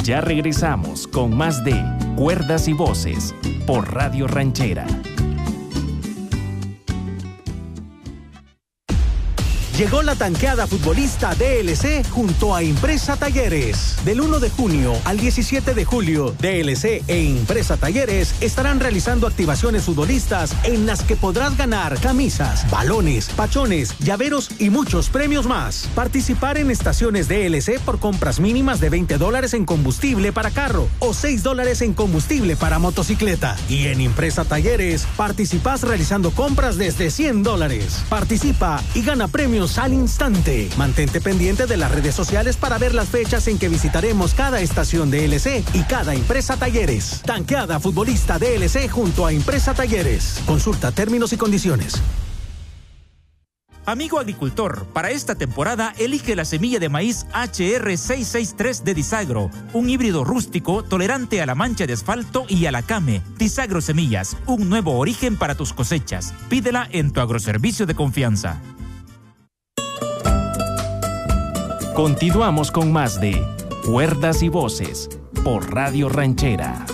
Ya regresamos con más de Cuerdas y Voces por Radio Ranchera. Llegó la tanqueada futbolista DLC junto a Impresa Talleres. Del 1 de junio al 17 de julio, DLC e Impresa Talleres estarán realizando activaciones futbolistas en las que podrás ganar camisas, balones, pachones, llaveros y muchos premios más. Participar en estaciones DLC por compras mínimas de $20 en combustible para carro o $6 en combustible para motocicleta. Y en Impresa Talleres, participas realizando compras desde $100. Participa y gana premios al instante. Mantente pendiente de las redes sociales para ver las fechas en que visitaremos cada estación DLC y cada Impresa Talleres. Tanqueada futbolista DLC junto a Impresa Talleres. Consulta términos y condiciones. Amigo agricultor, para esta temporada elige la semilla de maíz HR663 de Disagro, un híbrido rústico tolerante a la mancha de asfalto y a la came. Disagro Semillas, un nuevo origen para tus cosechas. Pídela en tu agroservicio de confianza. Continuamos con más de Cuerdas y Voces por Radio Ranchera.